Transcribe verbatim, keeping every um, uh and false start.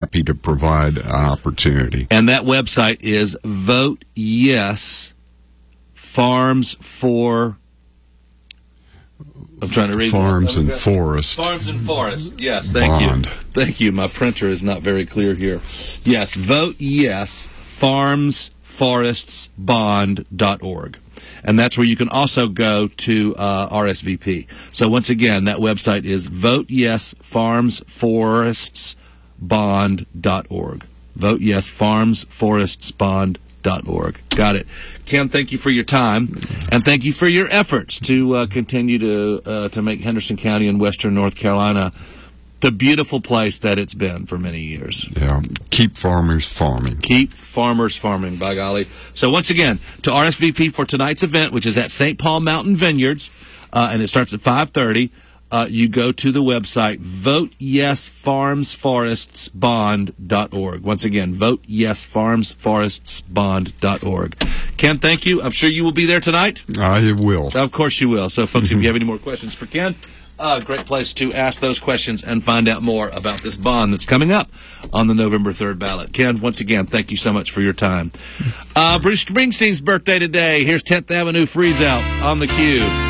happy to provide an opportunity. And that website is Vote Yes Farms for. I'm trying to read Farms that. and Forests. Farms and Forests. Yes, thank Bond. you. Thank you. My printer is not very clear here. Yes, Vote Yes Farms Forests Bond dot org. And that's where you can also go to uh, R S V P. So once again, that website is Vote Yes Farms Forests Bond dot org. Vote Yes Farms Forests Bond dot org. Got it. Ken, thank you for your time, and thank you for your efforts to uh, continue to uh, to make Henderson County in western North Carolina the beautiful place that it's been for many years. Yeah, keep farmers farming. Keep farmers farming, by golly. So once again, to R S V P for tonight's event, which is at Saint Paul Mountain Vineyards, uh, and it starts at five thirty, uh, you go to the website, Vote Yes Farms Forests Bond dot org. Once again, Vote Yes Farms Forests Bond dot org. Ken, thank you. I'm sure you will be there tonight. I will. Of course you will. So, folks, if you have any more questions for Ken, a uh, great place to ask those questions and find out more about this bond that's coming up on the November third ballot. Ken, once again, thank you so much for your time. Uh, Bruce Springsteen's birthday today. Here's tenth Avenue Freeze Out on the Cube.